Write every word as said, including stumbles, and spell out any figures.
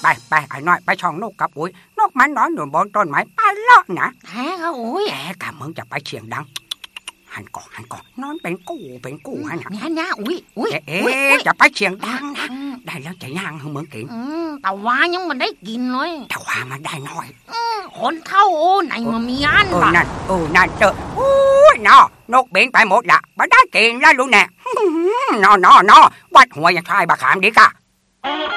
ไปไอ้น้อยไปช่องนกกับอุ้ยนกมันนอนอยู่บนต้นไม้ไปแล้วนะแท้ค่ะอุ้ยแกกับมึงจะไปเชียงดังหันก่อนหันก่อนนอนเป็นกู้เป็นกู้ฮะนะเนี่ยเนี่ยอุ้ยอุ้ยเอ๊ะจะไปเชียงดังนะได้แล้วจะย่างให้มึงกินแต่ว่ายังมันได้กินเลยแต่ว่ามันได้น้อยคนเท่าโอ้ไหนมามีอันเออนั่นเออนั่นเจออุ้ยนอนกบินไปหมดละมาได้กินแล้วรู้แน่นอนอนอวัดหัวยังทายบาขามดีกะ